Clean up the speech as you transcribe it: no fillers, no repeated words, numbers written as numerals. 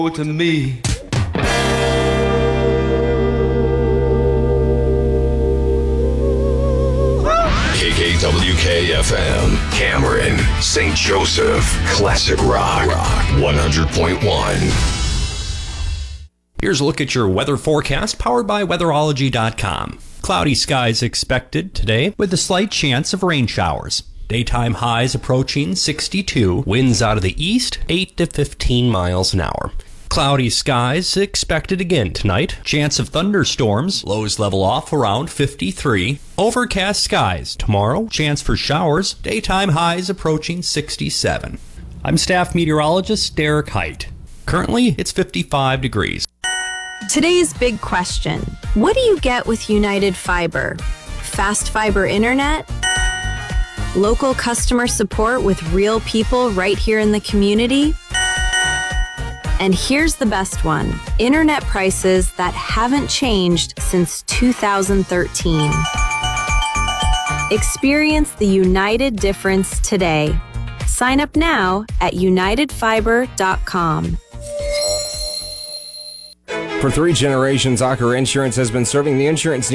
to me. KKWK-FM, Cameron, St. Joseph, Classic Rock 100.1. Here's a look at your weather forecast powered by weatherology.com. Cloudy skies expected today with a slight chance of rain showers. Daytime highs approaching 62, winds out of the east 8 to 15 miles an hour. Cloudy skies expected again tonight. Chance of thunderstorms, lows level off around 53. Overcast skies tomorrow, chance for showers, daytime highs approaching 67. I'm staff meteorologist Derek Height. Currently, it's 55 degrees. Today's big question: what do you get with United Fiber? Fast fiber internet? Local customer support with real people right here in the community? And here's the best one: internet prices that haven't changed since 2013. Experience the United difference today. Sign up now at unitedfiber.com. For 3 generations, Aker Insurance has been serving the insurance